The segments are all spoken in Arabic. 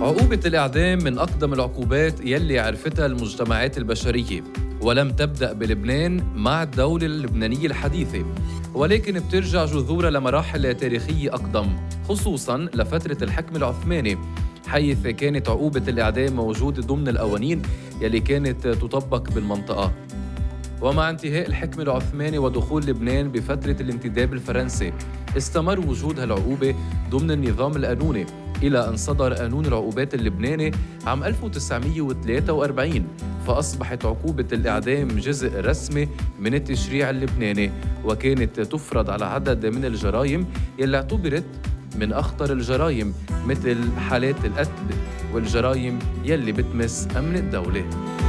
عقوبة الإعدام من أقدم العقوبات يلي عرفتها المجتمعات البشرية، ولم تبدأ بلبنان مع الدولة اللبنانية الحديثة، ولكن بترجع جذورها لمراحل تاريخية أقدم، خصوصاً لفترة الحكم العثماني، حيث كانت عقوبة الإعدام موجودة ضمن القوانين يلي كانت تطبق بالمنطقة. ومع انتهاء الحكم العثماني ودخول لبنان بفترة الانتداب الفرنسي، استمر وجود هالعقوبة ضمن النظام القانوني إلى أن صدر قانون العقوبات اللبناني عام 1943، فأصبحت عقوبة الإعدام جزء رسمي من التشريع اللبناني، وكانت تفرض على عدد من الجرائم يلي اعتبرت من أخطر الجرائم، مثل حالات القتل والجرائم يلي بتمس أمن الدولة.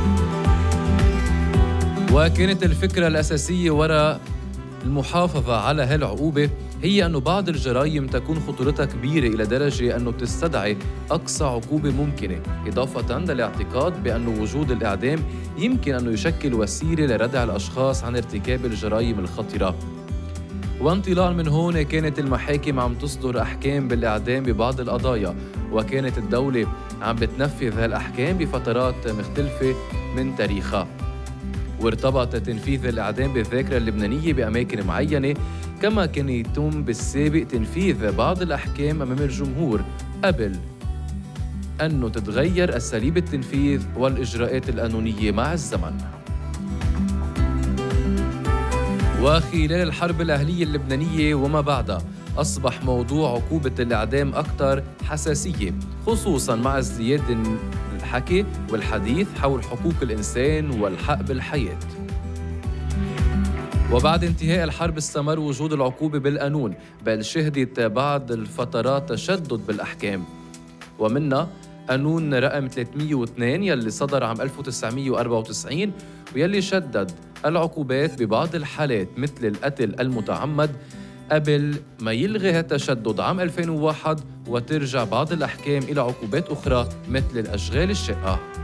وكانت الفكرة الأساسية وراء المحافظة على هالعقوبة هي أن بعض الجرائم تكون خطورتها كبيرة إلى درجة أنه تستدعي أقصى عقوبة ممكنة، إضافة للاعتقاد بأن وجود الإعدام يمكن أنه يشكل وسيلة لردع الأشخاص عن ارتكاب الجرائم الخطرة. وانطلاقاً من هون كانت المحاكم عم تصدر أحكام بالإعدام ببعض القضايا، وكانت الدولة عم بتنفذ هالأحكام بفترات مختلفة من تاريخها. وارتبط تنفيذ الإعدام بالذاكرة اللبنانية بأماكن معينة، كما كان يتم بالسابق تنفيذ بعض الأحكام أمام الجمهور قبل أنه تتغير أساليب التنفيذ والإجراءات القانونية مع الزمن. وخلال الحرب الأهلية اللبنانية وما بعدها أصبح موضوع عقوبة الإعدام أكثر حساسية، خصوصاً مع ازدياد الحكي والحديث حول حقوق الإنسان والحق بالحياة. وبعد انتهاء الحرب استمر وجود العقوبة بالقانون، بل شهدت بعض الفترات تشدد بالأحكام، ومنها قانون رقم 302 يلي صدر عام 1994 ويلي شدد العقوبات ببعض الحالات مثل القتل المتعمد، قبل ما يلغي هالتشدد عام 2001 وترجع بعض الأحكام إلى عقوبات أخرى مثل الأشغال الشاقة.